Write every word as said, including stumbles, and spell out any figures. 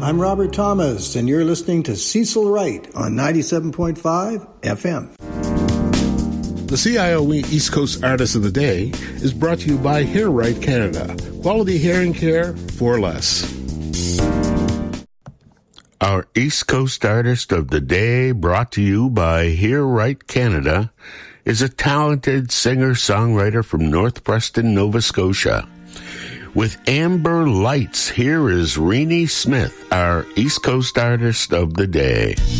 I'm Robert Thomas, and you're listening to Cecil Wright on ninety-seven point five F M. The C I O E East Coast Artist of the Day is brought to you by Hair Right Canada. Quality hearing care for less. Our East Coast Artist of the Day, brought to you by Hear Right Canada, is a talented singer-songwriter from North Preston, Nova Scotia. With Amber Lights, here is Renee Smith, our East Coast Artist of the Day.